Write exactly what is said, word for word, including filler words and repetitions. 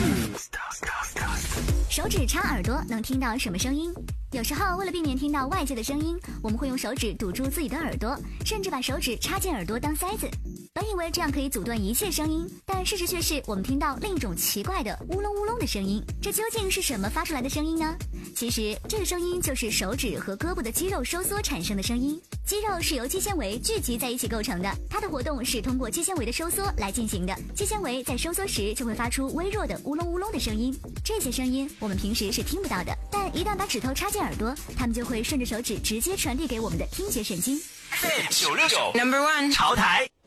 手指插耳朵能听到什么声音？有时候为了避免听到外界的声音，我们会用手指堵住自己的耳朵，甚至把手指插进耳朵当塞子。本以为这样可以阻断一切声音，但事实却是我们听到另一种奇怪的乌隆乌隆的声音。这究竟是什么发出来的声音呢？其实这个声音就是手指和胳膊的肌肉收缩产生的声音。肌肉是由肌纤维聚集在一起构成的，它的活动是通过肌纤维的收缩来进行的。肌纤维在收缩时就会发出微弱的乌隆乌隆的声音，这些声音我们平时是听不到的，但一旦把指头插进耳朵，它们就会顺着手指直接传递给我们的听觉神经。 九六九 Number One 潮台。